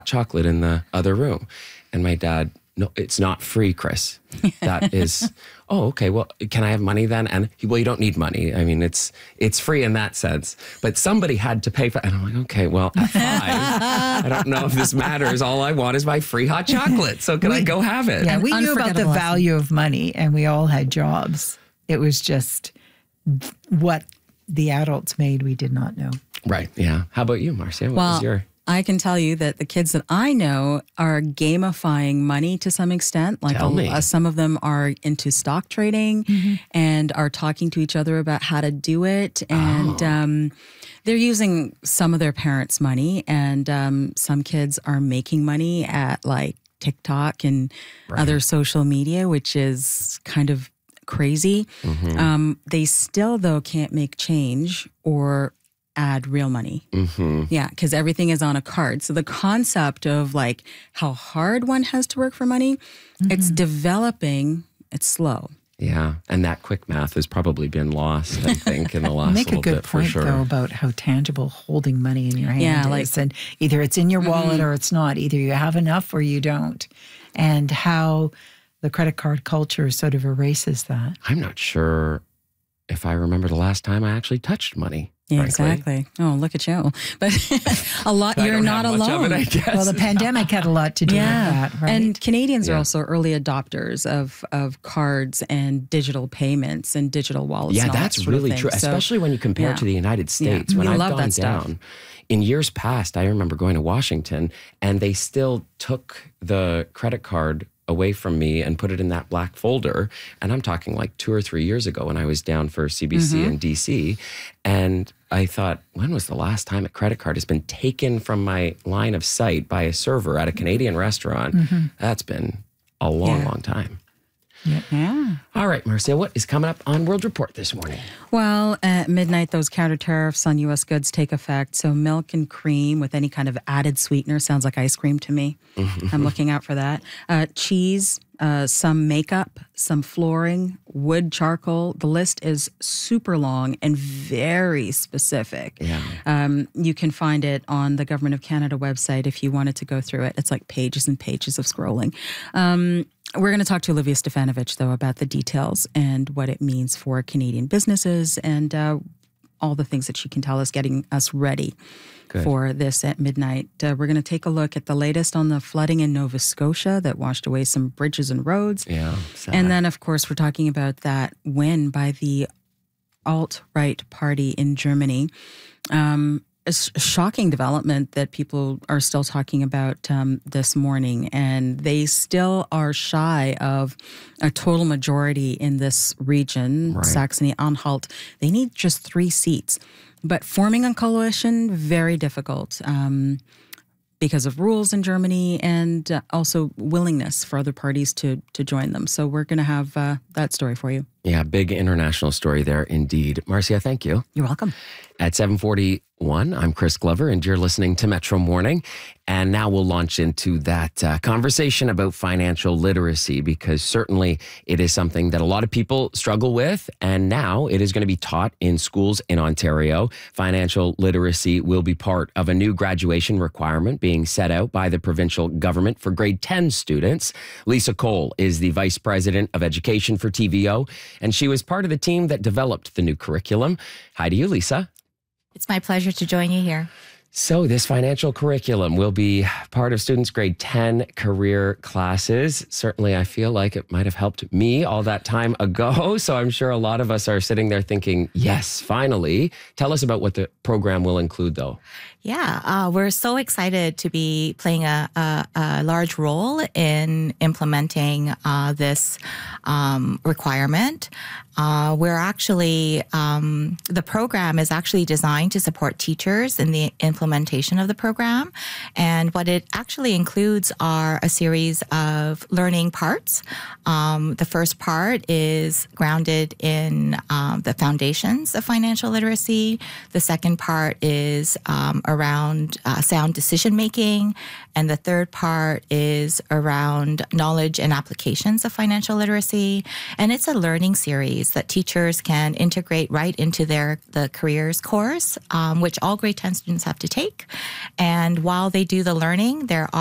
chocolate in the other room. And my dad, no, it's not free, Chris. That is, oh, okay, well, can I have money then? And well, you don't need money. I mean, it's free in that sense. But somebody had to pay for it. And I'm like, okay, well, at 5, I don't know if this matters. All I want is my free hot chocolate. So can I go have it? Yeah, we knew about the value of money and we all had jobs. It was just what the adults made, we did not know. Right, yeah. How about you, Marcia? What was your... I can tell you that the kids that I know are gamifying money to some extent. Like some of them are into stock trading and are talking to each other about how to do it. And they're using some of their parents' money. And some kids are making money at like TikTok and other social media, which is kind of crazy. They still, though, can't make change or add real money. Yeah, because everything is on a card. So the concept of like how hard one has to work for money, it's developing, it's slow. Yeah, and that quick math has probably been lost, I think, in the last little bit. Make a good point, though, about how tangible holding money in your hand is. And either it's in your wallet or it's not. Either you have enough or you don't. And how the credit card culture sort of erases that. I'm not sure if I remember the last time I actually touched money. Yeah, exactly. Oh, look at you. But a lot, you're not alone. Well, the pandemic had a lot to do with that, right? And Canadians are also early adopters of cards and digital payments and digital wallets. Yeah, and that's really true, especially when you compare to the United States. When I've gone down, in years past, I remember going to Washington and they still took the credit card away from me and put it in that black folder. And I'm talking like 2 or 3 years ago when I was down for CBC in DC. And I thought, when was the last time a credit card has been taken from my line of sight by a server at a Canadian restaurant? That's been a long, long time. Yeah. All right, Marcia, what is coming up on World Report this morning? Well, at midnight, those counter tariffs on U.S. goods take effect. So milk and cream with any kind of added sweetener sounds like ice cream to me. I'm looking out for that. Cheese, some makeup, some flooring, wood, charcoal. The list is super long and very specific. You can find it on the Government of Canada website if you wanted to go through it. It's like pages and pages of scrolling. We're going to talk to Olivia Stefanovich, though, about the details and what it means for Canadian businesses and all the things that she can tell us, getting us ready for this at midnight. We're going to take a look at the latest on the flooding in Nova Scotia that washed away some bridges and roads. Yeah, sad. And then, of course, we're talking about that win by the alt-right party in Germany. A shocking development that people are still talking about this morning, and they still are shy of a total majority in this region, Saxony-Anhalt. They need just 3 seats, but forming a coalition, very difficult because of rules in Germany and also willingness for other parties to join them. So we're going to have that story for you. Yeah, big international story there indeed. Marcia, thank you. You're welcome. At 7:41, I'm Chris Glover, and you're listening to Metro Morning. And now we'll launch into that conversation about financial literacy, because certainly it is something that a lot of people struggle with. And now it is going to be taught in schools in Ontario. Financial literacy will be part of a new graduation requirement being set out by the provincial government for grade 10 students. Lisa Cole is the Vice President of Education for TVO, and she was part of the team that developed the new curriculum. Hi to you, Lisa. It's my pleasure to join you here. So this financial curriculum will be part of students' grade 10 career classes. Certainly, I feel like it might have helped me all that time ago. So I'm sure a lot of us are sitting there thinking, yes, finally. Tell us about what the program will include, though. Yeah, we're so excited to be playing a large role in implementing this requirement. We're actually, the program is actually designed to support teachers in the implementation of the program. And what it actually includes are a series of learning parts. The first part is grounded in the foundations of financial literacy. The second part is around sound decision making. And the third part is around knowledge and applications of financial literacy. And it's a learning series capabilities that teachers can integrate right into the careers course, which all grade 10 students have to take. And while they do the learning, there